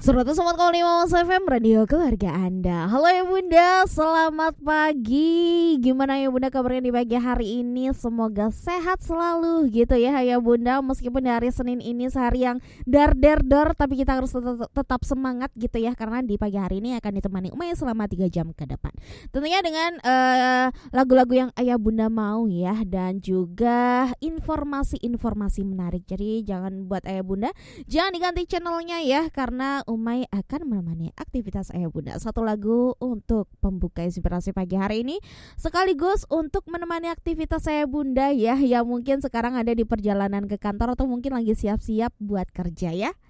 101,5 Mas FM Radio keluarga Anda. Halo ya Bunda, selamat pagi. Gimana ya Bunda kabarnya di pagi hari ini? Semoga sehat selalu gitu ya Bunda. Meskipun hari Senin ini sehari yang dar tapi kita harus tetap semangat gitu ya, karena di pagi hari ini akan ditemani Umay selama 3 jam ke depan. Tentunya dengan lagu-lagu yang Ayah Bunda mau ya, dan juga informasi-informasi menarik. Jadi jangan buat Ayah Bunda jangan diganti channelnya ya, karena Umay akan menemani aktivitas Ayah Bunda. Satu lagu untuk pembuka inspirasi pagi hari ini, sekaligus untuk menemani aktivitas Ayah Bunda ya, yang mungkin sekarang ada di perjalanan ke kantor atau mungkin lagi siap-siap buat kerja ya.